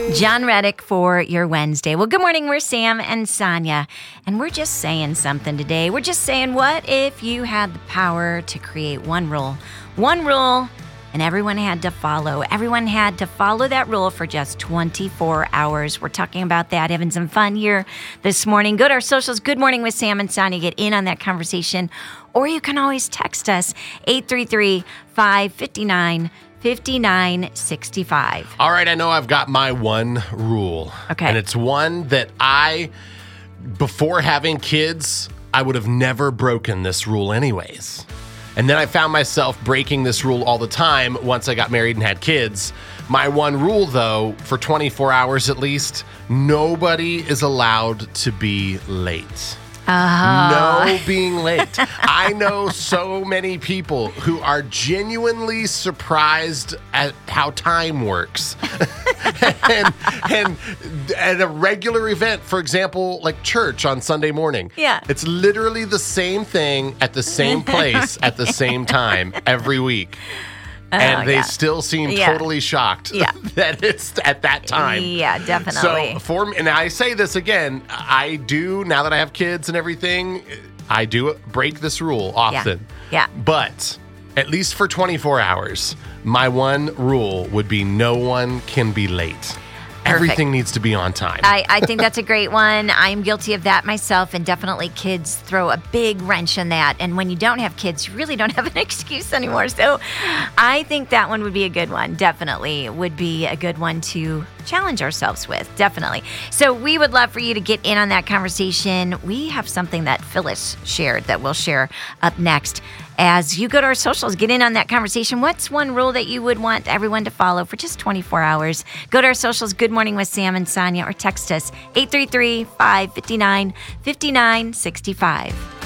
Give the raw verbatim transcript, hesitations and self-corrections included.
John Reddick for your Wednesday. Well, good morning. We're Sam and Sonia, and we're just saying something today. We're just saying, what if you had the power to create one rule? One rule, and everyone had to follow. Everyone had to follow that rule for just twenty-four hours. We're talking about that, having some fun here this morning. Go to our socials, Good Morning with Sam and Sonia. Get in on that conversation. Or you can always text us, eight three three, five five nine, five nine six five. All right, I know I've got my one rule. Okay. And it's one that I, before having kids, I would have never broken this rule anyways. And then I found myself breaking this rule all the time once I got married and had kids. My one rule, though, for twenty-four hours at least, nobody is allowed to be late. Uh-huh. No being late. I know so many people who are genuinely surprised at how time works. and, and at a regular event, for example, like church on Sunday morning. Yeah. It's literally the same thing at the same place at the same time every week. And Oh, they yeah. still seem Yeah. totally shocked Yeah. that it's at that time. Yeah, definitely. So for me, and I say this again, I do, now that I have kids and everything, I do break this rule often. Yeah. But at least for twenty-four hours, my one rule would be no one can be late. Everything needs to be on time. I, I think that's a great one. I'm guilty of that myself, and definitely kids throw a big wrench in that. And when you don't have kids, you really don't have an excuse anymore. So I think that one would be a good one. Definitely would be a good one to challenge ourselves with. Definitely. So we would love for you to get in on that conversation. We have something that Phyllis shared that we'll share up next. As you go to our socials, get in on that conversation. What's one rule that you would want everyone to follow for just twenty-four hours? Go to our socials, Good Morning with Sam and Sonia, or text us, eight three three, five five nine, five nine six five.